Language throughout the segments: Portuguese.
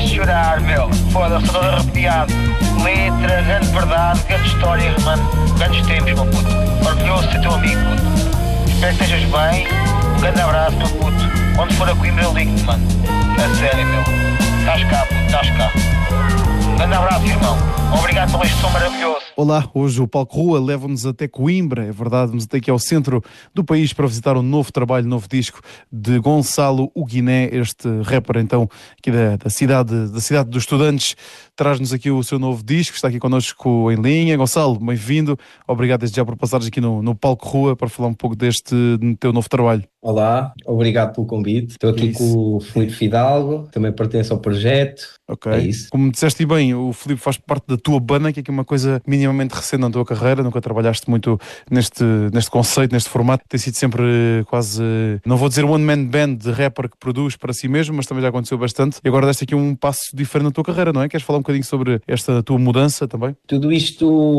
fizeste chorar, meu. Foda-se, todo arrepiado. Letra, grande verdade, grande história, mano. Grandes tempos, meu puto. Orgulhoso de ser teu amigo, puto. Espero que estejas bem. Um grande abraço, meu puto. Quando for a Coimbra eu ligo-te, mano. A sério, meu. Estás cá, puto, estás cá. Um grande abraço, irmão. Obrigado pelo este som maravilhoso. Olá, hoje o Palco Rua leva-nos até Coimbra, é verdade, vamos até aqui ao centro do país para visitar um novo trabalho, novo disco de Gonçalo o Guiné, este rapper então aqui da cidade dos estudantes, traz-nos aqui o seu novo disco, está aqui connosco em linha. Gonçalo, bem-vindo, obrigado desde já por passares aqui no Palco Rua para falar um pouco deste teu novo trabalho. Olá, obrigado pelo convite. Estou aqui com o Filipe Fidalgo, também pertence ao projeto. Ok. É isso. Como disseste bem, o Filipe faz parte da tua banda, que é aqui uma coisa minimamente recente na tua carreira, nunca trabalhaste muito neste conceito, neste formato, tem sido sempre quase, não vou dizer one man band de rapper que produz para si mesmo, mas também já aconteceu bastante, e agora deste aqui um passo diferente na tua carreira, não é? Queres falar um bocadinho sobre esta tua mudança também? Tudo isto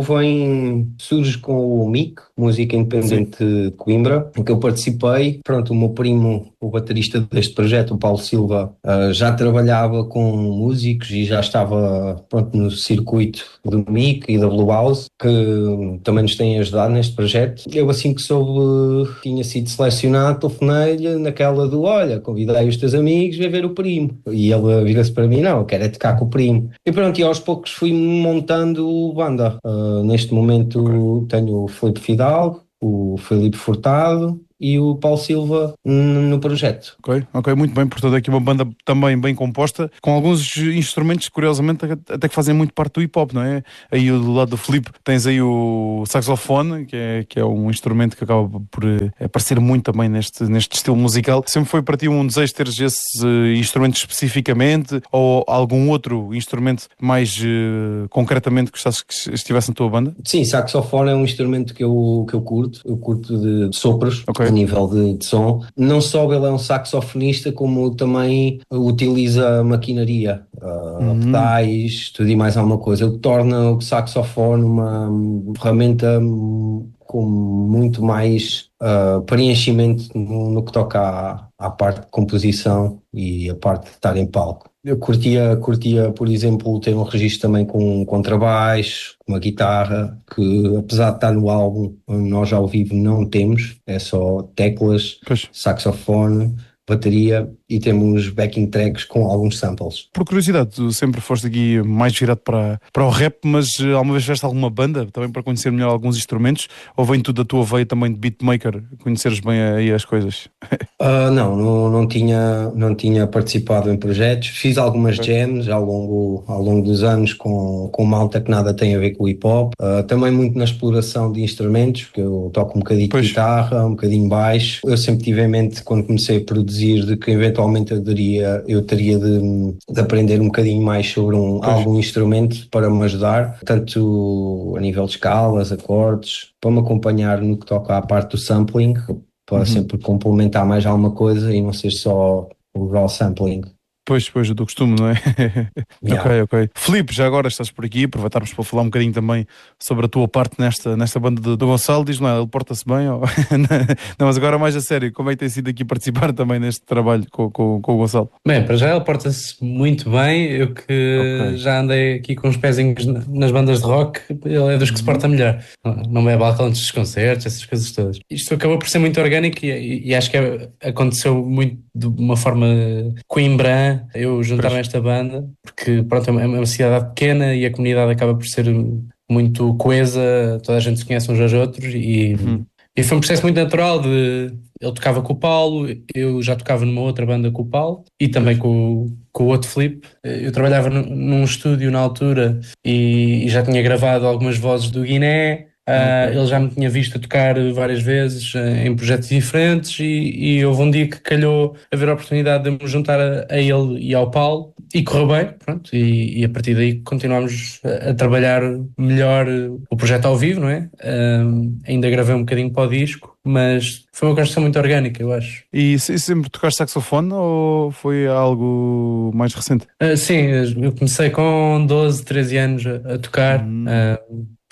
surge com o MIC, Música Independente de Coimbra, em que eu participei. Pronto, o meu primo, o baterista deste projeto, o Paulo Silva, já trabalhava com músicos e já estava no circuito do MIC e da Blue House, que também nos têm ajudado neste projeto. Eu, assim que soube que tinha sido selecionado, telefonei-lhe naquela do: olha, convidei os teus amigos, vem ver o primo. E ele vira-se para mim: não, eu quero é tocar com o primo. E pronto, e aos poucos fui montando banda. Neste momento tenho o Filipe Fidalgo, o Filipe Furtado e o Paulo Silva no projeto. Ok, muito bem. Portanto, aqui uma banda também bem composta, com alguns instrumentos, curiosamente, até que fazem muito parte do hip-hop, não é? Aí do lado do Filipe tens aí o saxofone, que é um instrumento que acaba por aparecer muito também neste estilo musical. Sempre foi para ti um desejo teres esse instrumento especificamente, ou algum outro instrumento mais concretamente que gostasses que estivesse na tua banda? Sim, saxofone é um instrumento que eu curto. Eu curto de sopros. A nível de som, não só ele é um saxofonista, como também utiliza maquinaria, pedais, tudo e mais alguma coisa, o que torna o saxofone uma ferramenta com muito mais preenchimento no que toca à parte de composição e a parte de estar em palco. Eu curtia, por exemplo, ter um registro também com contrabaixo, uma guitarra, que apesar de estar no álbum, nós ao vivo não temos, é só teclas, saxofone, bateria e temos backing tracks com alguns samples. Por curiosidade, tu sempre foste aqui mais virado para o rap, mas alguma vez tiveste alguma banda também para conhecer melhor alguns instrumentos, ou vem tudo da tua veia também de beatmaker, conheceres bem aí as coisas? Não tinha participado em projetos, fiz algumas jams ao longo dos anos com malta que nada tem a ver com o hip hop, também muito na exploração de instrumentos, porque eu toco um bocadinho de guitarra, um bocadinho baixo. Eu sempre tive em mente, quando comecei a produzir, de que eventualmente eu teria de aprender um bocadinho mais sobre algum instrumento para me ajudar, tanto a nível de escalas, acordes, para me acompanhar no que toca à parte do sampling, para sempre complementar mais alguma coisa e não ser só o raw sampling. Pois, do costume, não é? Yeah. Ok. Filipe, já agora estás por aqui, aproveitarmos para falar um bocadinho também sobre a tua parte nesta banda do Gonçalo. Diz-me lá, ele porta-se bem? Ou... não, mas agora mais a sério, como é que tem sido aqui participar também neste trabalho com o Gonçalo? Bem, para já ele porta-se muito bem, eu que já andei aqui com os pezinhos nas bandas de rock, ele é dos que se porta melhor. Não bebe álcool antes dos concertos, essas coisas todas. Isto acabou por ser muito orgânico e acho que aconteceu muito de uma forma coimbrã, eu juntar-me a esta banda, porque pronto, é uma cidade pequena e a comunidade acaba por ser muito coesa, toda a gente se conhece uns aos outros e foi um processo muito natural de... Ele tocava com o Paulo, eu já tocava numa outra banda com o Paulo e também com o outro Filipe. Eu trabalhava num estúdio na altura e já tinha gravado algumas vozes do Guiné. Ele já me tinha visto a tocar várias vezes em projetos diferentes e houve um dia que calhou haver a oportunidade de me juntar a ele e ao Paulo e correu bem, pronto, e a partir daí continuámos a trabalhar melhor o projeto ao vivo, não é? Ainda gravei um bocadinho para o disco, mas foi uma construção muito orgânica, eu acho. E sempre tocaste saxofone ou foi algo mais recente? Sim, eu comecei com 12, 13 anos a tocar.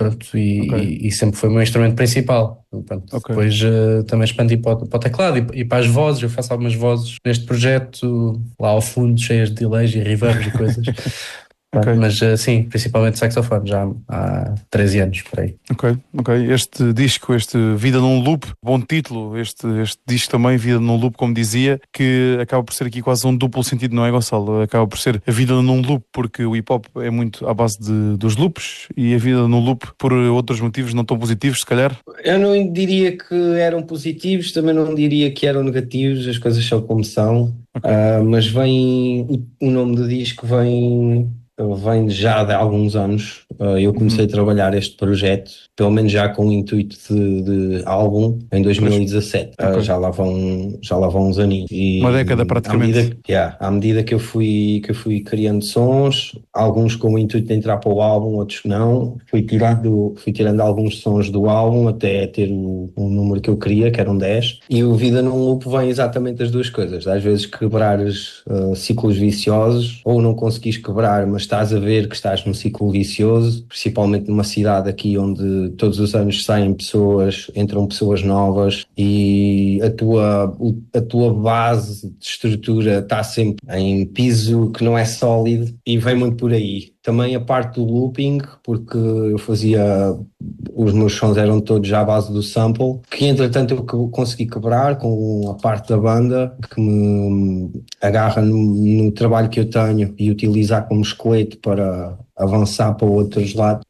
pronto, e sempre foi o meu instrumento principal. Pronto, depois também expandi para o teclado e para as vozes. Eu faço algumas vozes neste projeto, lá ao fundo, cheias de delays e reverbs e coisas. Mas sim, principalmente saxofone, já há 13 anos, por aí. Ok. Este disco, este Vida num Loop, bom título, este disco também, Vida num Loop, como dizia, que acaba por ser aqui quase um duplo sentido, não é, Gonçalo? Acaba por ser a vida num loop, porque o hip-hop é muito à base dos loops, e a vida num loop por outros motivos não tão positivos, se calhar? Eu não diria que eram positivos, também não diria que eram negativos, as coisas são como são, mas o nome do disco vem já de alguns anos. Eu comecei a trabalhar este projeto, pelo menos já com o intuito de álbum, em 2017. Já lá vão uns aninhos. E uma década praticamente. À medida que eu fui criando sons, alguns com o intuito de entrar para o álbum, outros não, fui tirando alguns sons do álbum até ter o número que eu queria, que eram 10. E o Vida num Loop vem exatamente as duas coisas. Às vezes quebrares ciclos viciosos, ou não conseguis quebrar, mas estás a ver que estás num ciclo vicioso, principalmente numa cidade aqui onde todos os anos entram pessoas novas e a tua base de estrutura está sempre em piso que não é sólido, e vem muito por aí. Também a parte do looping, porque os meus sons eram todos já à base do sample, que entretanto eu consegui quebrar com a parte da banda, que me agarra no trabalho que eu tenho e utilizar como esqueleto para avançar para outros lados.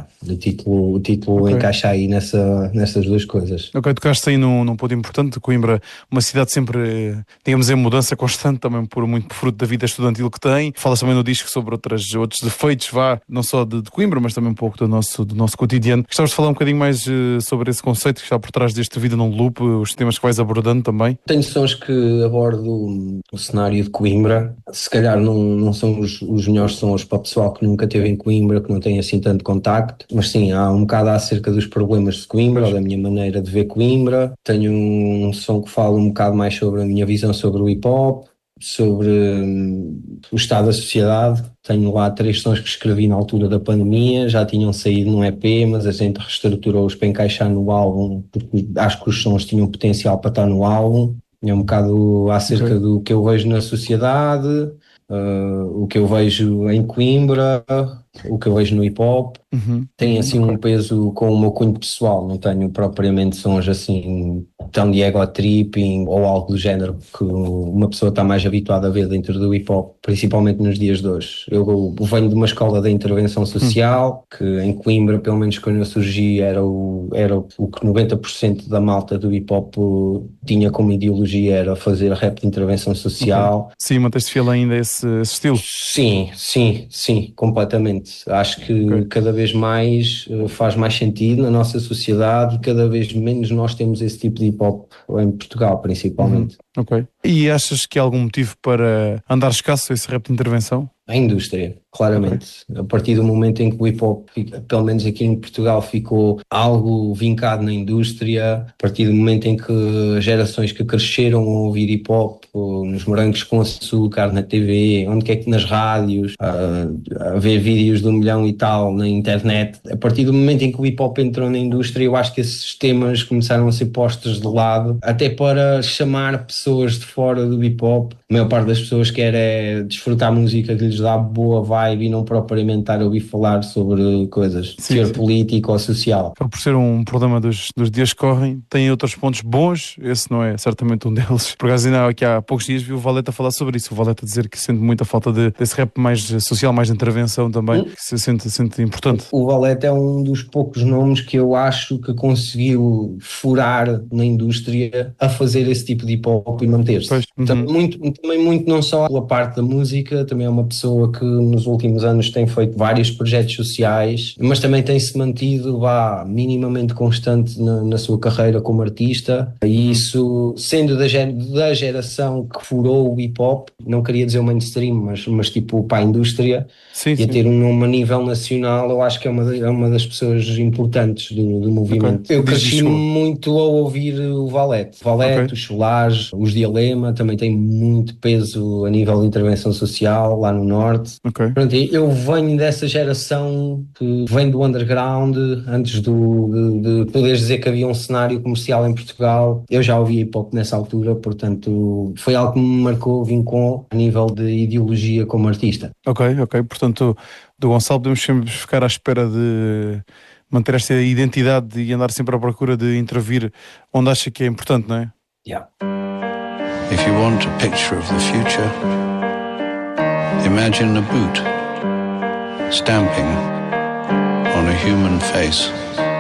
O título encaixa aí nessas duas coisas. Tocaste aí num ponto importante. Coimbra, uma cidade sempre, digamos, em mudança constante, também por muito fruto da vida estudantil que tem. Fala também no disco sobre outros defeitos, não só de Coimbra, mas também um pouco do nosso cotidiano. Gostavas de falar um bocadinho mais sobre esse conceito que está por trás deste Vida num Loop, os temas que vais abordando também? Tenho sons que abordo o cenário de Coimbra. Se calhar não são os melhores sons para o pessoal que nunca esteve em Coimbra, que não tem assim tanto contacto. Mas sim, há um bocado acerca dos problemas de Coimbra, ou da minha maneira de ver Coimbra. Tenho um som que fala um bocado mais sobre a minha visão sobre o hip-hop, sobre o estado da sociedade. Tenho lá 3 sons que escrevi na altura da pandemia, já tinham saído num EP, mas a gente reestruturou-os para encaixar no álbum, porque acho que os sons tinham potencial para estar no álbum. É um bocado acerca do que eu vejo na sociedade, o que eu vejo em Coimbra, o que eu vejo no hip-hop. Tem assim um peso com o meu cunho pessoal, não tenho propriamente sons assim tão de ego tripping ou algo do género que uma pessoa está mais habituada a ver dentro do hip-hop, principalmente nos dias de hoje. Eu venho de uma escola de intervenção social, que em Coimbra, pelo menos quando eu surgi, era o que 90% da malta do hip-hop tinha como ideologia, era fazer rap de intervenção social. Sim, manteste fiel ainda esse estilo? Sim, completamente. Acho que cada vez mais faz mais sentido na nossa sociedade e cada vez menos nós temos esse tipo de hip-hop em Portugal, principalmente. E achas que há algum motivo para andar escasso esse rap de intervenção? A indústria, claramente. A partir do momento em que o hip-hop, pelo menos aqui em Portugal, ficou algo vincado na indústria, a partir do momento em que gerações que cresceram a ouvir hip-hop nos morangos com açúcar, na TV, onde quer que nas rádios, a ver vídeos de 1 milhão e tal na internet, a partir do momento em que o hip-hop entrou na indústria, eu acho que esses temas começaram a ser postos de lado, até para chamar pessoas de fora do hip-hop. A maior parte das pessoas quer é desfrutar música que lhes dá boa vibe e não propriamente estar a ouvir falar sobre coisas, ser político ou social. Por ser um problema dos dias que correm, tem outros pontos bons, esse não é certamente um deles. Por acaso ainda aqui há poucos dias vi o Valete a falar sobre isso, o Valete a dizer que sente muita falta desse rap mais social, mais de intervenção também, que se sente importante. O Valete é um dos poucos nomes que eu acho que conseguiu furar na indústria a fazer esse tipo de hip-hop e manter-se. Também muito não só pela parte da música, também é uma pessoa que nos últimos anos tem feito vários projetos sociais, mas também tem-se mantido minimamente constante na sua carreira como artista, e isso, sendo da geração que furou o hip-hop, não queria dizer o mainstream, mas tipo para a indústria, e a ter um nome a nível nacional, eu acho que é uma das pessoas importantes do movimento. Eu cresci muito a ouvir o Valete, o Cholage, os Dilema, também tem muito peso a nível de intervenção social lá no Norte. Pronto, eu venho dessa geração que vem do underground, antes de poderes dizer que havia um cenário comercial em Portugal. Eu já ouvia hip-hop nessa altura, portanto foi algo que me marcou, vincou a nível de ideologia como artista. Ok, portanto do Gonçalo podemos sempre ficar à espera de manter esta identidade e andar sempre à procura de intervir onde acha que é importante, não é? Yeah. If you want a picture of the future, imagine a boot stamping on a human face.